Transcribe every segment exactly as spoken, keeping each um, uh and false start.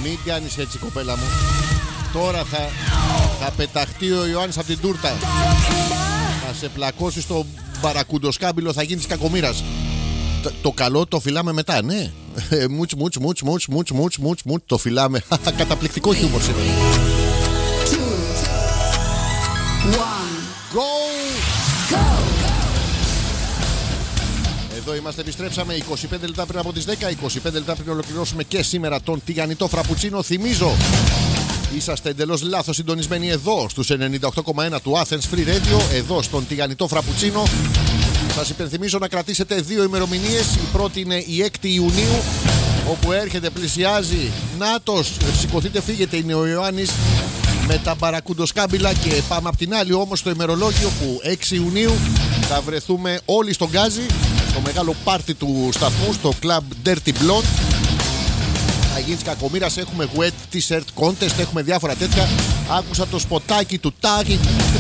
Μην κάνεις έτσι, κοπέλα μου. Τώρα θα, θα πεταχτεί ο Ιωάννης από την τούρτα. Θα σε πλακώσει στο μπαρακουντοσκάμπιλο, θα γίνεις κακομοίρας. Το, το καλό το φυλάμε μετά, ναι. Μουτς, μουτς, μουτς, μουτς, μουτς, μουτς, μουτς, μουτς. Το φυλάμε. Καταπληκτικό χιούμορ σήμερα. Go! Go! Εδώ είμαστε, επιστρέψαμε είκοσι πέντε λεπτά πριν από τις δέκα. είκοσι πέντε λεπτά πριν ολοκληρώσουμε και σήμερα τον τηγανιτό φραπουτσίνο. Θυμίζω, είσαστε εντελώς λάθος συντονισμένοι εδώ στους ενενήντα οκτώ κόμμα ένα του Athens Free Radio, εδώ στον τηγανιτό φραπουτσίνο. Σας υπενθυμίζω να κρατήσετε δύο ημερομηνίες. Η πρώτη είναι η έκτη Ιουνίου, όπου έρχεται, πλησιάζει. Νάτος, σηκωθείτε, φύγετε, είναι ο Ιωάννης με τα μπαρακουντοσκάμπιλα. Και πάμε απ' την άλλη όμως στο ημερολόγιο, που έξι Ιουνίου θα βρεθούμε όλοι στον Γκάζι, στο μεγάλο πάρτι του σταθμού, στο Club Dirty Blonde. Θα γίνει κακομοίρας, έχουμε wet t-shirt contest, έχουμε διάφορα τέτοια. Άκουσα το σποτάκι του Τάκη.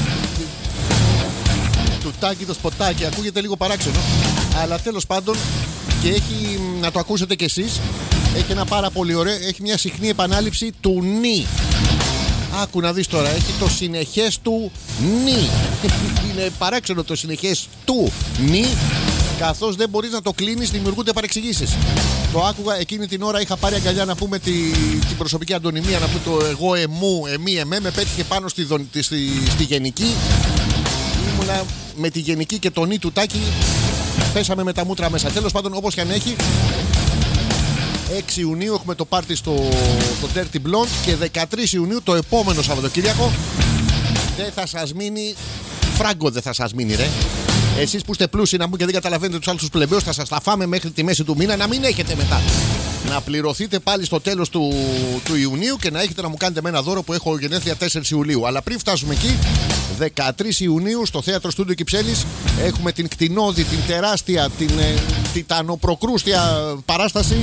Του Τάκη το σποτάκι, ακούγεται λίγο παράξενο, αλλά τέλος πάντων, και έχει, να το ακούσετε κι εσείς, έχει ένα πάρα πολύ ωραίο, έχει μια συχνή επανάληψη του νι. Άκου να δεις τώρα, έχει το συνεχές του νι. Είναι παράξενο το συνεχές του νι, καθώς δεν μπορείς να το κλείνεις, δημιουργούνται παρεξηγήσεις. Το άκουγα εκείνη την ώρα, είχα πάρει αγκαλιά να πούμε τη, την προσωπική αντωνυμία, να πούμε το εγώ, εμού, εμεί, εμέ, με πέτυχε πάνω στη, στη, στη γενική. Ήμουνα με τη γενική και το νι του Τάκη, πέσαμε με τα μούτρα μέσα. Τέλος πάντων, όπως και αν έχει, έξι Ιουνίου έχουμε το πάρτι στο, στο Dirty Blonde και δεκατρείς Ιουνίου το επόμενο Σαββατοκύριακο. Δεν θα σας μείνει, φράγκο δεν θα σας μείνει, ρε. Εσείς που είστε πλούσιοι να μου και δεν καταλαβαίνετε τους άλλους τους πλεμπαίους, θα σας τα φάμε μέχρι τη μέση του μήνα, να μην έχετε μετά. Να πληρωθείτε πάλι στο τέλος του, του Ιουνίου και να έχετε να μου κάνετε με ένα δώρο που έχω γενέθλια τέσσερις Ιουλίου. Αλλά πριν φτάσουμε εκεί, δεκατρείς Ιουνίου στο Θέατρο Στούντιο Κυψέλης έχουμε την κτηνώδη, την τεράστια, την ε, τιτανοπροκρούστια παράσταση.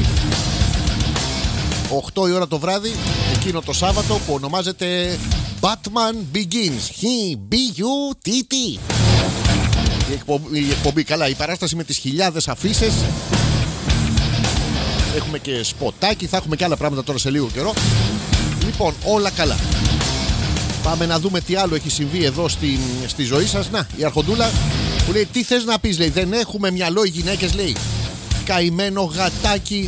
οκτώ η ώρα το βράδυ, εκείνο το Σάββατο, που ονομάζεται Batman Begins. He, B-U-T-T. Η εκπομπή, η εκπομπή, καλά, η παράσταση με τις χιλιάδες αφίσες. Έχουμε και σποτάκι, θα έχουμε και άλλα πράγματα τώρα σε λίγο καιρό. Λοιπόν, όλα καλά. Πάμε να δούμε τι άλλο έχει συμβεί εδώ στη, στη ζωή σας. Να, η Αρχοντούλα που λέει, τι θες να πεις, λέει, δεν έχουμε μυαλό οι γυναίκες, λέει. Καημένο γατάκι.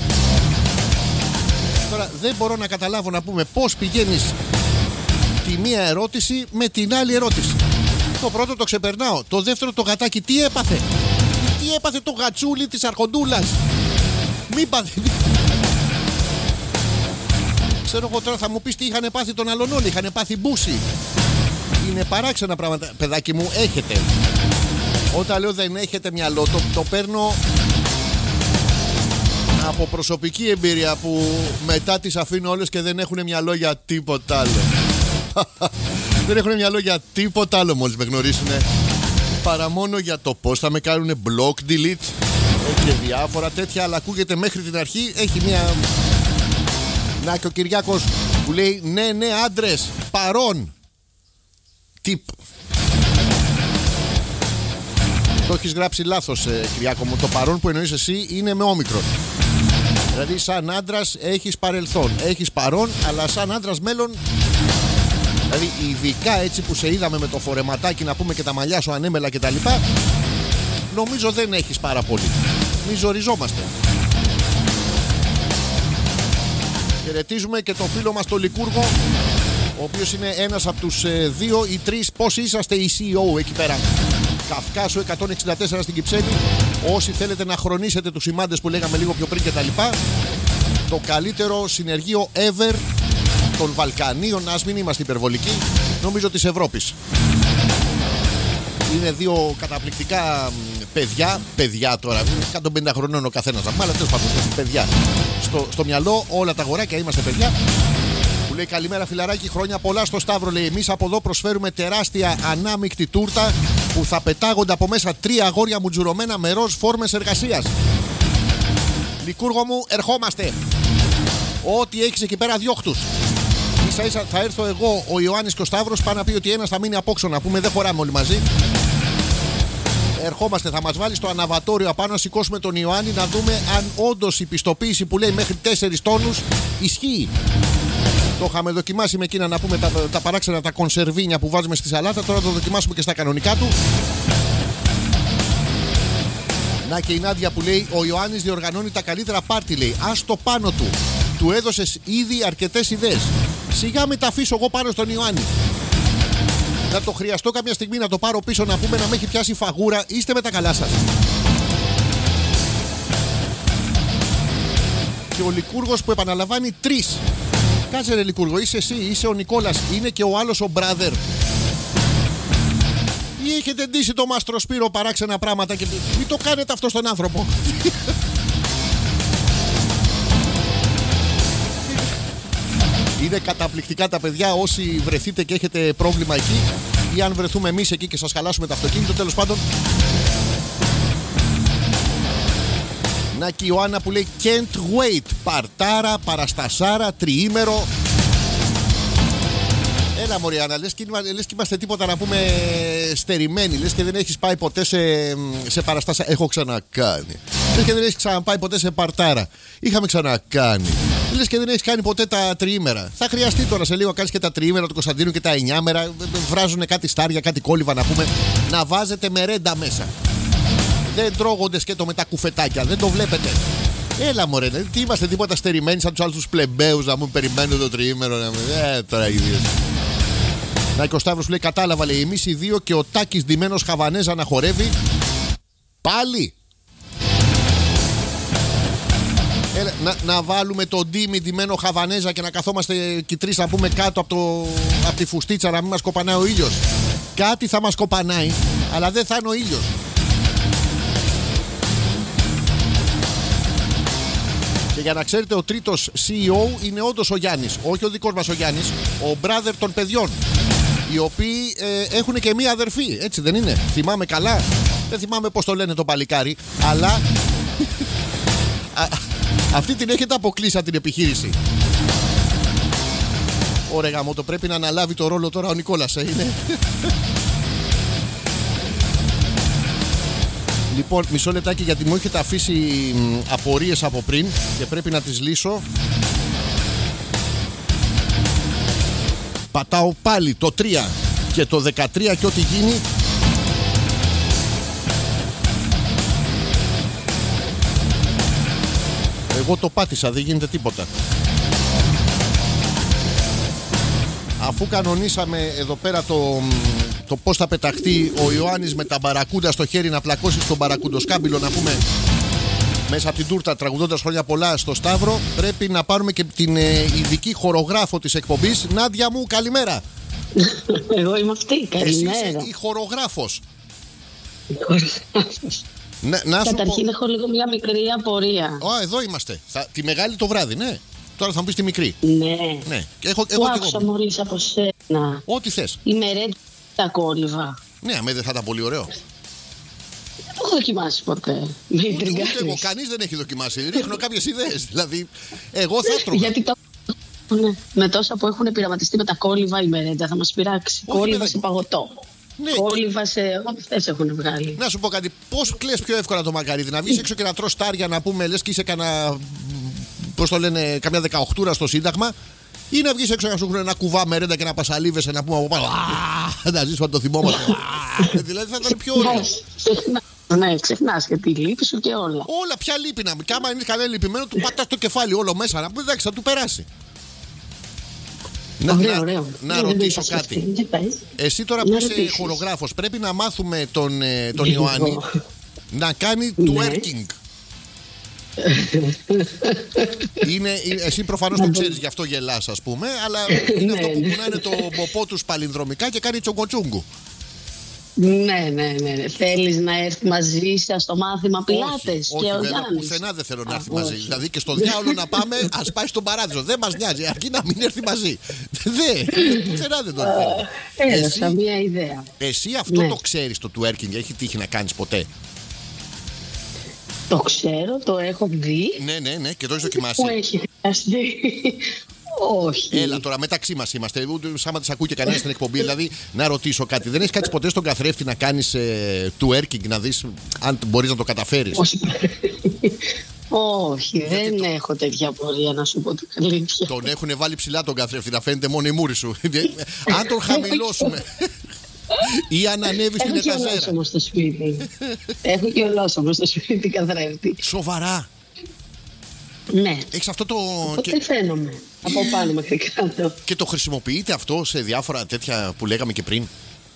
Τώρα δεν μπορώ να καταλάβω, να πούμε, πώς πηγαίνεις τη μία ερώτηση με την άλλη ερώτηση. Το πρώτο το ξεπερνάω. Το δεύτερο, το γατάκι τι έπαθε. Τι έπαθε το γατσούλι της Αρχοντούλας. Μην πάθε. Ξέρω εγώ τώρα, θα μου πεις τι είχαν πάθει των άλλων όλοι. Είχαν πάθει μπούση. Είναι παράξενα πράγματα. Παιδάκι μου, έχετε. Όταν λέω δεν έχετε μυαλό, το, το παίρνω από προσωπική εμπειρία, που μετά τις αφήνω όλες και δεν έχουν μυαλό για τίποτα άλλο. Δεν έχουν μυαλό για τίποτα άλλο μόλις με γνωρίσουν, παρά μόνο για το πώς θα με κάνουν block, delete και διάφορα τέτοια. Αλλά ακούγεται μέχρι την αρχή, έχει μια... Να και ο Κυριάκος που λέει ναι ναι άντρες παρών τύπ. Το έχεις γράψει λάθος, ε, Κυριάκο μου. Το παρόν που εννοείς εσύ είναι με όμικρον. Δηλαδή σαν άντρας έχεις παρελθόν, έχεις παρόν, αλλά σαν άντρας μέλλον. Δηλαδή ειδικά έτσι που σε είδαμε με το φορεματάκι, να πούμε, και τα μαλλιά σου ανέμελα και τα λοιπά, νομίζω δεν έχεις πάρα πολύ. Μη ζοριζόμαστε. Χαιρετίζουμε και τον φίλο μας τον Λικούργο, ο οποίος είναι ένας από τους ε, δύο ή τρεις, πόσοι είσαστε οι σι ι ο εκεί πέρα. Καυκάσου εκατόν εξήντα τέσσερα στην Κυψέλη. Όσοι θέλετε να χρονίσετε τους σημάντες που λέγαμε λίγο πιο πριν και τα λοιπά. Το καλύτερο συνεργείο ever των Βαλκανίων, ας μην είμαστε υπερβολικοί, νομίζω της Ευρώπης. Είναι δύο καταπληκτικά παιδιά, παιδιά τώρα, εκατόν πενήντα χρονών ο καθένας, αλλά τέλος πάντων, παιδιά. Στο, στο μυαλό όλα τα αγοράκια είμαστε παιδιά. Που λέει καλημέρα φιλαράκι, χρόνια πολλά στο Σταύρο, λέει. Εμείς από εδώ προσφέρουμε τεράστια ανάμεικτη τούρτα που θα πετάγονται από μέσα τρία αγόρια μουτζουρωμένα με ροζ φόρμες εργασίας. Λικούργο μου, ερχόμαστε. Ό,τι έχεις εκεί πέρα διώχτους. Ίσα ίσα θα έρθω εγώ, ο Ιωάννης και ο Σταύρος, πάνω να πει ότι ένας θα μείνει απόξω, να πούμε, δεν χωράμε όλοι μαζί. ερχόμαστε, θα μας βάλει στο αναβατόριο απάνω να σηκώσουμε τον Ιωάννη να δούμε αν όντως η πιστοποίηση που λέει μέχρι τέσσερις τόνους ισχύει. Το είχαμε δοκιμάσει με εκείνα να πούμε τα, τα παράξενα τα κονσερβίνια που βάζουμε στη σαλάτα. Τώρα το δοκιμάσουμε και στα κανονικά του. Να και η Νάντια που λέει: ο Ιωάννης διοργανώνει τα καλύτερα πάρτι, λέει. Ας το πάνω του. Του έδωσες ήδη αρκετές ιδέες. Σιγά με τα αφήσω εγώ πάνω στον Ιωάννη. Να το χρειαστώ κάποια στιγμή να το πάρω πίσω να πούμε να με έχει πιάσει φαγούρα. Είστε με τα καλά σας. Και ο Λικούργος που επαναλαμβάνει τρεις. Κάτσε ρε Λικούργο, είσαι εσύ, είσαι ο Νικόλας, είναι και ο άλλος ο brother. Ή έχετε ντύσει το Μάστρο Σπύρο παράξενα πράγματα και μην το κάνετε αυτό στον άνθρωπο. Είναι καταπληκτικά τα παιδιά. Όσοι βρεθείτε και έχετε πρόβλημα εκεί, ή αν βρεθούμε εμείς εκεί και σας χαλάσουμε το αυτοκίνητο, τέλος πάντων. Να και η Ιωάννα που λέει can't wait. Παρτάρα, παραστασάρα, τριήμερο. Έλα Μωριάννα, λες και, λες και είμαστε τίποτα να πούμε στερημένοι. Λες και δεν έχεις πάει ποτέ σε, σε παραστάσα. Έχω ξανακάνει. Λες και δεν έχεις ξαναπάει ποτέ σε παρτάρα. Είχαμε ξανακάνει. Λες και δεν έχεις κάνει ποτέ τα τριήμερα. Θα χρειαστεί τώρα σε λίγο να κάνεις και τα τριήμερα του Κωνσταντίνου και τα εννιάμερα. Βράζουν κάτι στάρια, κάτι κόλληβα να πούμε. Να βάζετε μερέντα μέσα. Δεν τρώγονται σκέτο με τα κουφετάκια. Δεν το βλέπετε. Έλα μωρέ, τι είμαστε τίποτα στερημένοι σαν τους άλλους τους πλεμπαίους να μου περιμένουν το τριήμερο. Ε, τώρα ίδιος. Να και ο Σταύρος λέει κατάλαβα, λέει εμείς οι δύο και ο Τάκης ντυμένος Χαβανέζα να χορεύει. Πάλι. Έλα, να, να βάλουμε τον Ντίμη ντυμένο Χαβανέζα και να καθόμαστε και τρεις να πούμε κάτω από, το, από τη φουστίτσα να μην μας κοπανάει ο ήλιος. Κάτι θα μας κοπανάει, αλλά δεν θα είναι ο ήλιος. Και για να ξέρετε, ο τρίτος σι ι ο είναι όντως ο Γιάννης. Όχι ο δικός μας ο Γιάννης, ο brother των παιδιών. Οι οποίοι ε, έχουν και μία αδερφή, έτσι δεν είναι? Θυμάμαι καλά. Δεν θυμάμαι πώς το λένε το παλικάρι, αλλά α, αυτή την έχετε αποκλείσει από την επιχείρηση. Ωραία γάμο, το πρέπει να αναλάβει το ρόλο τώρα ο Νικόλας, ε, είναι. Λοιπόν, μισό λεπτάκι γιατί μου έχετε αφήσει απορίες από πριν και πρέπει να τις λύσω. Πατάω πάλι το τρία και το δεκατρία και ό,τι γίνει. Εγώ το πάτησα, δεν γίνεται τίποτα. Αφού κανονίσαμε εδώ πέρα το, το πώς θα πεταχτεί ο Ιωάννης με τα μπαρακούντα στο χέρι να πλακώσει στον μπαρακουντοσκάμπιλο να πούμε μέσα από την τούρτα τραγουδώντας χρόνια πολλά στο Σταύρο, πρέπει να πάρουμε και την ε, ειδική χορογράφο της εκπομπής. Νάντια μου, καλημέρα. Εγώ είμαι αυτή, καλημέρα. Εσύ είσαι η χορογράφος. Η χορογράφος. Να, να Καταρχήν πω... έχω λίγο μια μικρή απορία. Α, εδώ είμαστε. Θα... Τη μεγάλη το βράδυ, ναι. Τώρα θα μου πεις τη μικρή. Ναι. Ναι. Έχω, Που άκουσα μόλις από σένα. Ό,τι θες. Η μερέντα τα κόλληβα. Ναι, αμέ δεν θα ήταν πολύ ωραίο. Δεν το έχω δοκιμάσει ποτέ. Με ούτε, ούτε εγώ, κανείς δεν έχει δοκιμάσει. Ρίχνω κάποιες ιδέες. Δηλαδή, εγώ θα έτρωγα. Γιατί το... ναι. Με τόσα που έχουν πειραματιστεί με τα κόλληβα η μερέντα θα μας πειράξει. Όχι, κόλληβα παιδε... σε παγωτό. Ναι, κόλληβα σε ό,τι θες έχουν βγάλει. Να σου πω κάτι. Πώς κλαις πιο εύκολα το μακαρίδι? Να βγεις έξω και να τρως τάρια να πούμε λες και είσαι κανένα. Πώς το λένε, καμιά δεκαοχτούρα στο Σύνταγμα, ή να βγεις έξω να σου έχουν ένα κουβά μερέντα και να πασαλίβεσαι να πούμε από πάνω. Να ζεις το θυμόμαστε. Δηλαδή θα ήταν πιο ωραίο. Ναι, ξεχνάς και τη λύπη σου και όλα. Όλα, ποια λύπη να μην. Και άμα είναι κανένα λυπημένο, του πατάς το κεφάλι όλο μέσα. Να πούμε εντάξει, θα του περάσει. Να, ωραίο, να, ωραίο. να ρωτήσω κάτι. Εσύ τώρα που είσαι χορογράφος, πρέπει να μάθουμε τον, τον Ιωάννη να κάνει twerking. είναι, εσύ προφανώς το ξέρεις, γι' αυτό γελάς ας πούμε. Αλλά είναι αυτό που κουνάνε το ποπό τους παλινδρομικά και κάνει τσογκοτσούγκου. Ναι, ναι, ναι. Θέλεις να έρθει μαζί σας στο μάθημα πιλάτες? Όχι, και όχι ο βέβαια, Γιάννης. πουθενά δεν θέλω να έρθει Α, μαζί. όχι. Δηλαδή και στο διάολο να πάμε, ας πάει στον παράδεισο. Δεν μας νοιάζει, αρκεί να μην έρθει μαζί. Δεν, πουθενά δεν το θέλω. Έδωσα μία ιδέα. Εσύ αυτό ναι. το ξέρεις το twerking? Έχει τύχει να κάνεις ποτέ? Το ξέρω, το έχω δει. Ναι, ναι, ναι, και το έχεις δοκιμάσει. Που έχει χρειαστεί. Όχι. Έλα τώρα, μεταξύ μας είμαστε. Ούτε σαν να τις ακούει και κανένα στην εκπομπή. Δηλαδή, να ρωτήσω κάτι. Δεν έχεις κάτσει ποτέ στον καθρέφτη να κάνεις ε, twerking, να δεις αν μπορείς να το καταφέρεις? Όχι. Όχι, δεν το... έχω τέτοια απορία, να σου πω την αλήθεια. Τον έχουν βάλει ψηλά τον καθρέφτη, να φαίνεται μόνο η μούρη σου. Αν τον χαμηλώσουμε. Ή αν ανέβει στην εταζέρα. Έχω και ολόσωμο στο σπίτι. Έχω και ολόσωμο στο σπίτι καθρέφτη. Σοβαρά? Ναι. Έχεις αυτό το. Οπότε και... φαίνομαι. Από πάνω μέχρι κάτω. Και το χρησιμοποιείτε αυτό σε διάφορα τέτοια που λέγαμε και πριν?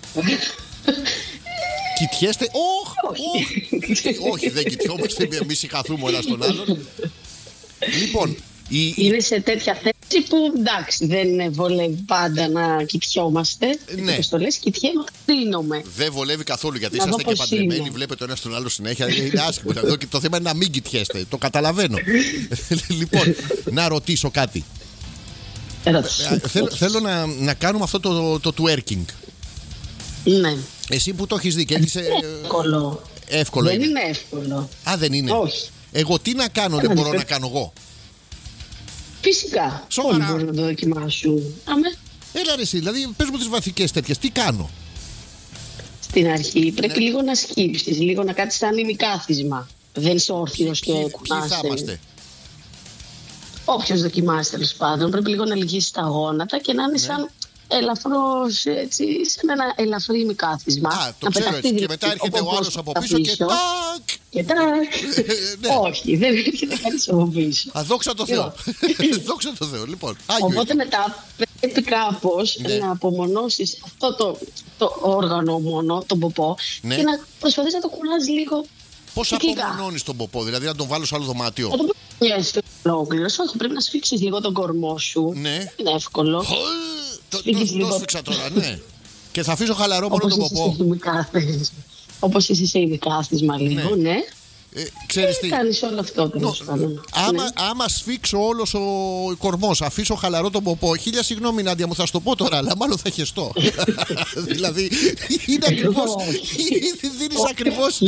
Κοιτιέστε? Όχι, όχι, όχι, δεν κοιτιόμαστε. Εμείς συγχαθούμε ο ένας τον άλλον. Λοιπόν, η... είναι σε τέτοια θέση που εντάξει, δεν βολεύει πάντα να κοιτιόμαστε. Ναι. Όπως το λες, κοιτιέμαι, κρίνομαι. Δεν βολεύει καθόλου, γιατί είσαστε και παντρεμένοι, βλέπετε ο ένας τον άλλο συνέχεια. Είναι άσχημο. Εδώ και το θέμα είναι να μην κοιτιέστε. Το καταλαβαίνω. Λοιπόν, να ρωτήσω κάτι. Θέλω, θέλω να, να κάνουμε αυτό το, το twerking. Ναι. Εσύ που το έχεις δει και έχεις. Εύκολο. Εύκολο δεν είναι. είναι εύκολο. Α, δεν είναι. Όχι. Εγώ τι να κάνω, δεν μπορώ να κάνω εγώ? Φυσικά. Σοβαρά. Όλοι μπορούν να το δοκιμάσουν. Αμέ. Έλα ρε εσύ, δηλαδή πες μου τις βαθικές τέτοιες. Τι κάνω? Στην αρχή πρέπει ναι. λίγο να σκύψεις, λίγο να κάτσεις σαν ημικάθισμα. Δεν είσαι όρθιος και κουνάσαι. Ποιοι θα είμαστε? Όποιος δοκιμάσει τέλος πάντων. Πρέπει λίγο να λυγίσεις τα γόνατα και να είναι ναι. σαν ελαφρώς, έτσι, σαν ένα ελαφρύ ημικάθισμα. Α, το ξέρω έτσι. Και μετά έρχεται ο άλλος από πίσω, πίσω και τάκ. Και τάκ. ναι. Όχι, δεν έρχεται κανείς από πίσω. Α, δόξα τω Θεώ. Δόξα τω Θεώ, λοιπόν. Οπότε μετά πρέπει κάπως ναι. να απομονώσεις αυτό το, το όργανο μόνο, τον ποπό, ναι. και να προσπαθείς να το κουράζεις λίγο. Πώς απομονώνεις τον ποπό, δηλαδή να τον βάλω σε άλλο δωμάτιο? Να τον πιέσεις ολόκληρος, όχι, πρέπει να σφίξεις λίγο τον κορμό σου. Ναι. Είναι εύκολο. Το σφίξα τώρα, ναι. Και θα αφήσω χαλαρό μόνο τον ποπό. Όπως είσαι σε ειδικάθισμα λίγο, ναι. Ε, ξέρεις τι, κάνεις όλο αυτό τέλος πάντων. Άμα, ναι. άμα σφίξω όλος ο κορμός, αφήσω χαλαρό τον ποπό, χίλια συγγνώμη Νάντια μου, θα σου το πω τώρα, αλλά μάλλον θα χεστώ. Δηλαδή είναι ακριβώς. Δίνεις ακριβώς.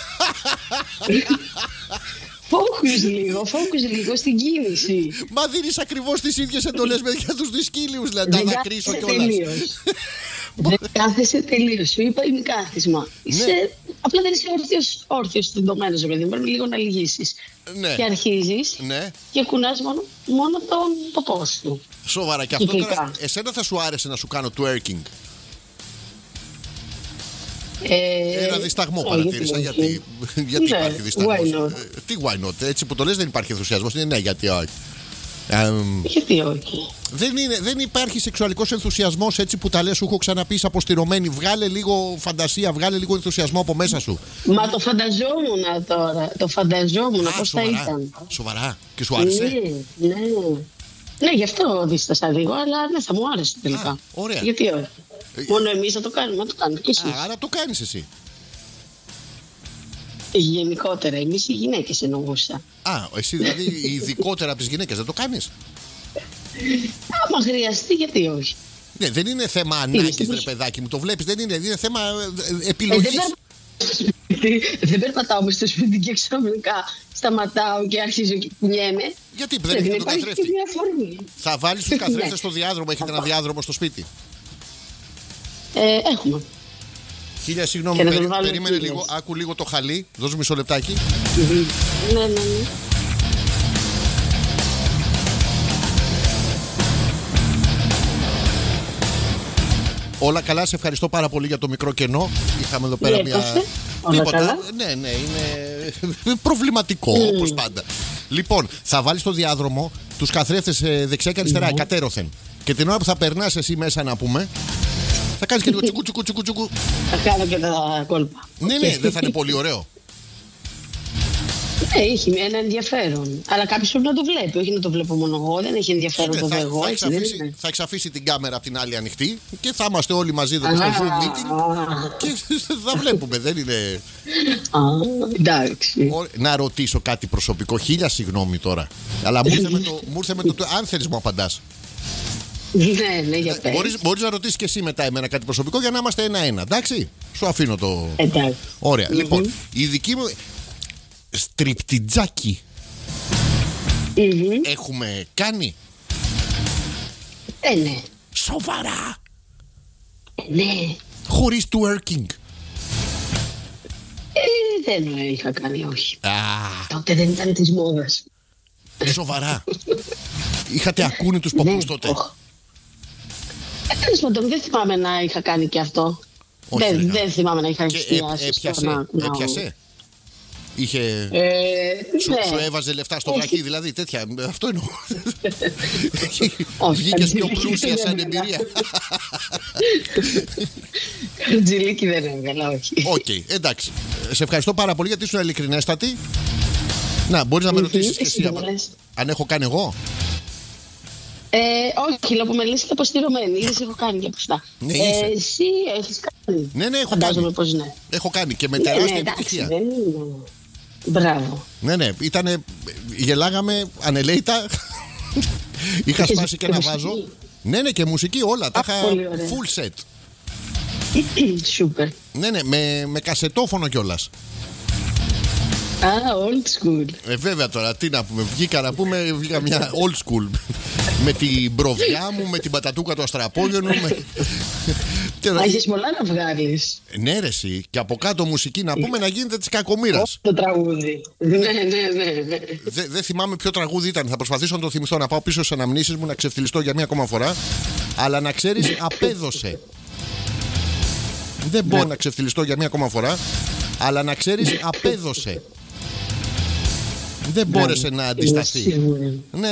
Φόκους λίγο, φόκους λίγο στην κίνηση. Μα δίνεις ακριβώς τις ίδιες εντολές με για τους δυσκύλιους, δηλαδή να δακρύσω κιόλας. Δεν κάθεσαι τελείως. Σου είπα ημικάθισμα. Είσαι... Ναι. Απλά δεν είσαι όρθιος, όρθιος τεντωμένος, παιδί. Πρέπει λίγο να λυγίσεις. Ναι. Και αρχίζεις ναι. και κουνάς μόνο, μόνο τον ποπό σου. Σοβαρά. Και αυτό τώρα, εσένα θα σου άρεσε να σου κάνω twerking? Ε, Ένα δισταγμό ε, παρατήρησα. Γιατί, γιατί, γιατί ναι, υπάρχει δισταγμός? Why not? Ε, τι why not? Έτσι που το λες δεν υπάρχει ενθουσιασμός. Είναι ναι, γιατί όχι. Γιατί όχι? Δεν, είναι, δεν υπάρχει σεξουαλικός ενθουσιασμός έτσι που τα λες, σου έχω ξαναπεί αποστηρωμένη. Βγάλε λίγο φαντασία, βγάλε λίγο ενθουσιασμό από μέσα σου. Μα το φανταζόμουν τώρα. Το φανταζόμουν πώς θα ήταν. Σοβαρά. Και σου άρεσε? Ναι, ναι. Ναι, γι' αυτό δίστασα λίγο, αλλά ναι, θα μου άρεσε τελικά. Α, ωραία. Γιατί όχι? Ε, Μόνο εμείς θα το κάνουμε, να το κάνουμε και εσείς. Α, άρα το κάνεις εσύ. Γενικότερα, εμείς οι γυναίκες εννοούσα. Α, εσύ δηλαδή ειδικότερα από τις γυναίκες δεν το κάνεις? Άμα χρειαστεί, γιατί όχι? Ναι, δεν είναι θέμα ανάγκης, ρε παιδάκι μου, το βλέπεις, δεν είναι, είναι θέμα επιλογής. Ε, δεν, δεν περπατάω μες στο σπίτι και ξαφνικά σταματάω και αρχίζω και κουνιέμαι. Γιατί δεν έχετε τον καθρέφτη? Θα βάλεις τους καθρέφτες στο διάδρομο, έχετε ένα διάδρομο στο σπίτι? Ε, έχουμε. Χίλια συγγνώμη, περί, περίμενε λίγο, άκου λίγο το χαλί, δώσου μισό λεπτάκι. Ναι, ναι, ναι. Όλα καλά, σε ευχαριστώ πάρα πολύ για το μικρό κενό. Είχαμε εδώ πέρα μια... Όλα Τίποτα. καλά. Ναι, ναι, είναι προβληματικό mm. όπως πάντα. Λοιπόν, θα βάλεις στο διάδρομο τους καθρέφτες δεξιά και αριστερά, mm. κατέρωθεν. Και την ώρα που θα περνάς εσύ μέσα, να πούμε, θα κάνεις και λίγο τσουκου τσουκου τσουκου τσουκου. Θα κάνω και τα κόλπα. Ναι, ναι, δεν θα είναι πολύ ωραίο? Ναι, έχει ένα ενδιαφέρον. Αλλά κάποιος πρέπει να το βλέπει, όχι να το βλέπω μόνο εγώ. Δεν έχει ενδιαφέρον το εγώ. Θα, εξαφίσει, θα εξαφίσει την κάμερα από την άλλη ανοιχτή και θα είμαστε όλοι μαζί εδώ στο Zoom meeting και θα βλέπουμε, δεν είναι. Α, εντάξει. Να ρωτήσω κάτι προσωπικό, χίλια συγγνώμη τώρα. Αλλά μου ήρθε με το, μου ήρθε με το, αν θέλεις μου απαντάς. Ναι, ναι, για πες. Μπορείς, μπορείς να ρωτήσεις και εσύ μετά εμένα κάτι προσωπικό για να είμαστε ένα-ένα, εντάξει. Σου αφήνω το. Εντάξει. Ωραία. Mm-hmm. Λοιπόν, η δική μου. Στριπτιτζάκι. Mm-hmm. Έχουμε κάνει. Ε, ναι. Σοβαρά. Ε, ναι. Χωρίς twerking. Ε, δεν είχα κάνει, όχι. Α, Τότε δεν ήταν της μόδας. σοβαρά. Είχατε ακούνε τους ποπούς Ναι, τότε. όχ. Ε, τέλος πάντων, δεν θυμάμαι να είχα κάνει και αυτό. Όχι, δεν, ρε, δεν θυμάμαι να είχα Και ε, εστιάσει στο έπιασε, να κουνάω. έπιασε. Είχε... Ε, Σου, ναι. σου έβαζε λεφτά στο Όχι. βρακί, δηλαδή τέτοια. Αυτό εννοώ. Όχι, Βγήκες πιο Καρτζηλίκη πλούσια σαν δεν εμπειρία. Καρτζηλίκη δεν έβγαλα, όχι. Οκ, εντάξει. Σε ευχαριστώ πάρα πολύ γιατί ήσουν ειλικρινέστατη. Να, μπορείς να με Μμμ, ρωτήσεις και εσύ εσύ δεν άμα- μου λες. αν έχω κάνει εγώ. Ε, όχι, λοπομελής και αποστηρωμένη. Είδες, έχω κάνει και από αυτά. Ναι, είσαι. Ε, εσύ έχεις κάνει. Ναι, ναι, έχω Φαντάζομαι κάνει. πως ναι. Έχω κάνει και με Ναι, τεράστια ναι, εντάξει, επιτυχία. δεν είναι. Μπράβο. Ναι, ναι, ήτανε. Γελάγαμε ανελαίητα. Είχα Είχες σπάσει και και ένα μουσική? βάζο. Ναι, ναι, και μουσική όλα. Τα Α, είχα πολύ ωραία. full set. Σούπερ. Ναι, ναι, με, με κασετόφωνο κιόλας. Α, old school. Ε, βέβαια τώρα, τι να πούμε. Βγήκα να πούμε, βγήκα μια old school. Με την προβιά μου, με την πατατούκα του αστραπόλιονου. Με... Και να- Α, έχεις πολλά να βγάλεις. Ναι, ρε, εσύ. Και από κάτω μουσική να πούμε να γίνεται τη κακομοίρα. Το τραγούδι. Ναι, ναι, ναι, ναι. Δεν δε θυμάμαι ποιο τραγούδι ήταν. Θα προσπαθήσω να το θυμηθώ, να πάω πίσω στι αναμνήσεις μου, να ξεφτυλιστώ για μία ακόμα φορά. Αλλά να ξέρεις, απέδωσε. Δεν μπορώ να ξεφτυλιστώ για μία ακόμα φορά. Αλλά να ξέρεις, απέδωσε. Δεν μπόρεσε να Είμαι αντισταθεί. σίγουρη. Ναι,